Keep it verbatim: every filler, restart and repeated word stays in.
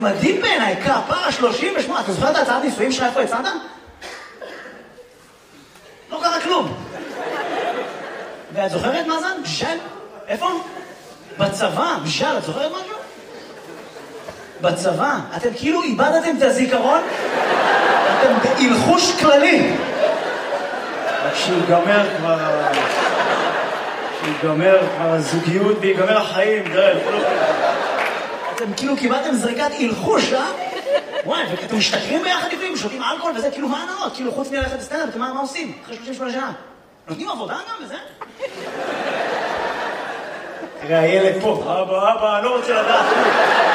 מדהים בעיניי, כפרה שלושים ושמונה, אתה זוכר את ההצעת נישואים שלך איפה הצעת? לא קרה כלום. ואת זוכרת מה זה? בשל? איפה? בצבא, בשל, את זוכרת משהו? בצבא, אתם כאילו איבדתם את הזיכרון, אתם בהלחוש כללי. כשיגמר כבר... כשיגמר כבר הזוגיות ויגמר החיים, דרך. אתם כאילו קיבלתם זריקת הלחוש, אה? וואי, ואתם משתכרים ביחד לפעמים, שותים אלכוהול וזה, כאילו מה הנאות? כאילו חוץ מללכת לסטנדאפ, אתם מה עושים? אחרי שלושים ושמונה שנה. נותנים עבודה גם וזה? תראה, הילד פה, אבא, אבא, אני לא רוצה לדעת.